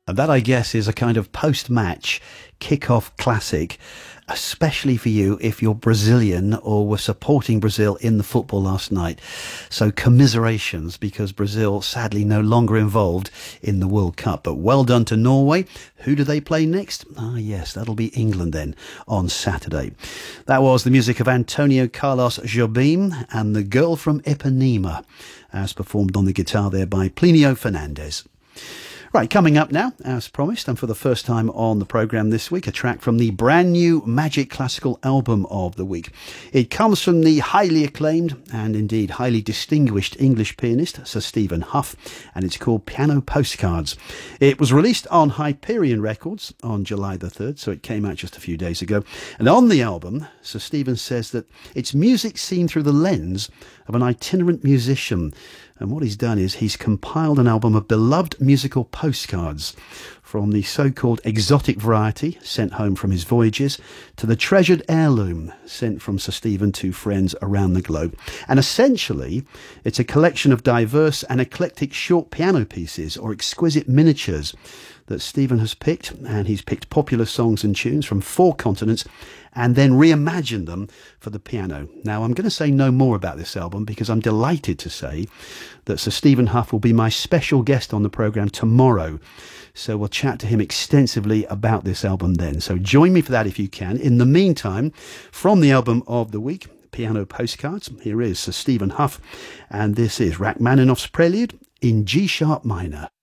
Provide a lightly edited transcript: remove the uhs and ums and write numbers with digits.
And that, I guess, is a kind of post-match kick-off classic, especially for you if you're Brazilian or were supporting Brazil in the football last night. So commiserations, because Brazil sadly no longer involved in the World Cup. But well done to Norway. Who do they play next? Ah, yes, that'll be England then on Saturday. That was the music of Antonio Carlos Jobim and The Girl from Ipanema, as performed on the guitar there by Plinio Fernandes. Right, coming up now, as promised, and for the first time on the programme this week, a track from the brand new Magic Classical album of the week. It comes from the highly acclaimed and indeed highly distinguished English pianist Sir Stephen Hough, and it's called Piano Postcards. It was released on Hyperion Records on July the 3rd, so it came out just a few days ago. And on the album, Sir Stephen says that it's music seen through the lens of an itinerant musician. And what he's done is he's compiled an album of beloved musical postcards from the so-called exotic variety sent home from his voyages to the treasured heirloom sent from Sir Stephen to friends around the globe. And essentially, it's a collection of diverse and eclectic short piano pieces or exquisite miniatures that Stephen has picked, and he's picked popular songs and tunes from 4 continents and then reimagined them for the piano. Now, I'm going to say no more about this album because I'm delighted to say that Sir Stephen Hough will be my special guest on the programme tomorrow. So we'll chat to him extensively about this album then. So join me for that if you can. In the meantime, from the album of the week, Piano Postcards, here is Sir Stephen Hough, and this is Rachmaninoff's Prelude in G-sharp minor.